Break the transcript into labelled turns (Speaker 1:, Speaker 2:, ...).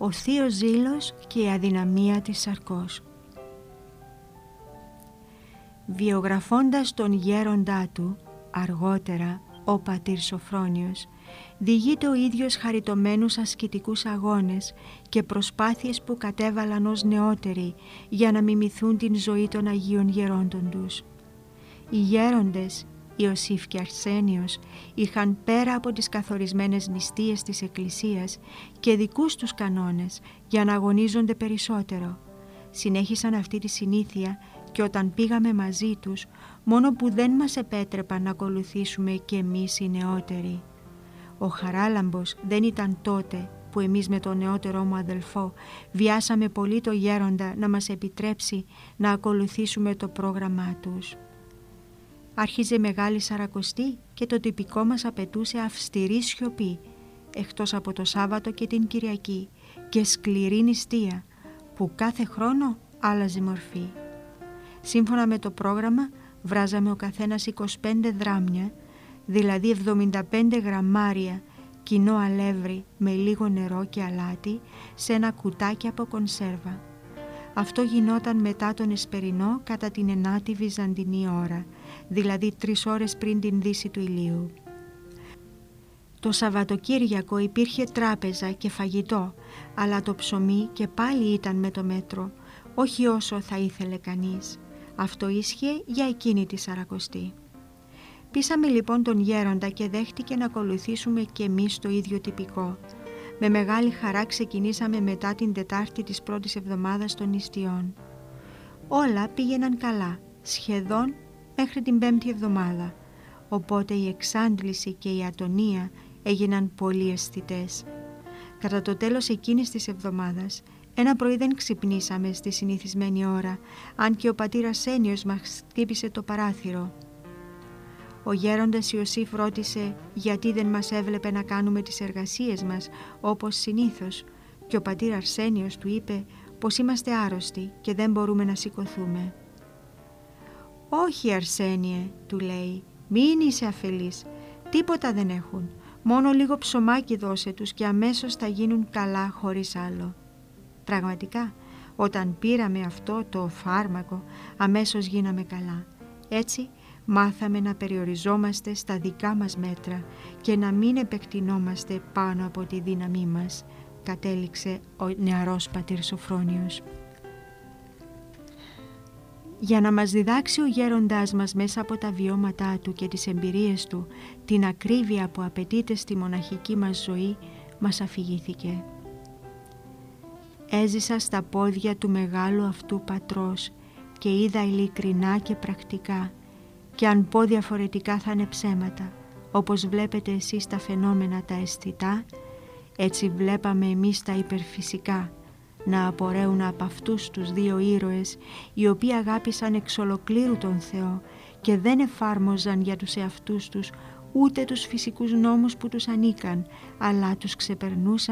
Speaker 1: ο θείος ζήλος και η αδυναμία της σαρκός. Βιογραφώντας τον γέροντά του, αργότερα ο πατήρ Σοφρόνιος, διηγείται ο ίδιος χαριτωμένους ασκητικούς αγώνες και προσπάθειες που κατέβαλαν ως νεότεροι για να μιμηθούν την ζωή των Αγίων Γερόντων τους. Οι γέροντες Ιωσήφ και Αρσένιος είχαν πέρα από τις καθορισμένες νηστείες της Εκκλησίας και δικούς τους κανόνες για να αγωνίζονται περισσότερο. Συνέχισαν αυτή τη συνήθεια και όταν πήγαμε μαζί τους, μόνο που δεν μας επέτρεπαν να ακολουθήσουμε και εμείς οι νεότεροι. Ο Χαράλαμπος δεν ήταν τότε που εμείς με τον νεότερο μου αδελφό βιάσαμε πολύ το γέροντα να μας επιτρέψει να ακολουθήσουμε το πρόγραμμά τους. Άρχιζε Μεγάλη Σαρακοστή και το τυπικό μας απαιτούσε αυστηρή σιωπή, εκτός από το Σάββατο και την Κυριακή, και σκληρή νηστεία που κάθε χρόνο άλλαζε μορφή. Σύμφωνα με το πρόγραμμα βράζαμε ο καθένας 25 δράμια, δηλαδή 75 γραμμάρια κοινό αλεύρι με λίγο νερό και αλάτι σε ένα κουτάκι από κονσέρβα. Αυτό γινόταν μετά τον Εσπερινό κατά την 9η Βυζαντινή ώρα, δηλαδή 3 ώρες πριν την δύση του ηλίου. Το Σαββατοκύριακο υπήρχε τράπεζα και φαγητό, αλλά το ψωμί και πάλι ήταν με το μέτρο, όχι όσο θα ήθελε κανείς. Αυτό ίσχυε για εκείνη τη Σαρακοστή. Πείσαμε λοιπόν τον γέροντα και δέχτηκε να ακολουθήσουμε και εμείς το ίδιο τυπικό. Με μεγάλη χαρά ξεκινήσαμε μετά την Τετάρτη της πρώτης εβδομάδας των νηστειών. Όλα πήγαιναν καλά, σχεδόν μέχρι την 5η εβδομάδα, οπότε η εξάντληση και η ατονία έγιναν πολύ αισθητές. Κατά το τέλος εκείνης της εβδομάδας, ένα πρωί δεν ξυπνήσαμε στη συνηθισμένη ώρα, αν και ο πατήρ Αρσένιος μας χτύπησε το παράθυρο. Ο γέροντας Ιωσήφ ρώτησε γιατί δεν μας έβλεπε να κάνουμε τις εργασίες μας όπως συνήθως και ο πατήρ Αρσένιος του είπε πως είμαστε άρρωστοι και δεν μπορούμε να σηκωθούμε. «Όχι Αρσένιε», του λέει, «μην είσαι αφελής, τίποτα δεν έχουν, μόνο λίγο ψωμάκι δώσε τους και αμέσως θα γίνουν καλά χωρίς άλλο». Πραγματικά, όταν πήραμε αυτό το φάρμακο, αμέσως γίναμε καλά. Έτσι, μάθαμε να περιοριζόμαστε στα δικά μας μέτρα και να μην επεκτηνόμαστε πάνω από τη δύναμή μας, κατέληξε ο νεαρός πατήρ Σοφρόνιος. Για να μας διδάξει ο γέροντάς μας μέσα από τα βιώματά του και τις εμπειρίες του την ακρίβεια που απαιτείται στη μοναχική μας ζωή, μας αφηγήθηκε. Έζησα στα πόδια του μεγάλου αυτού πατρός και είδα ειλικρινά και πρακτικά, και αν πω διαφορετικά θα είναι ψέματα. Όπως βλέπετε εσείς τα φαινόμενα τα αισθητά, έτσι βλέπαμε εμείς τα υπερφυσικά να απορρέουν από αυτούς τους δύο ήρωες, οι οποίοι αγάπησαν εξ ολοκλήρου τον Θεό και δεν εφάρμοζαν για τους εαυτούς τους ούτε τους φυσικούς νόμους που τους ανήκαν, αλλά τους ξεπερνούσαν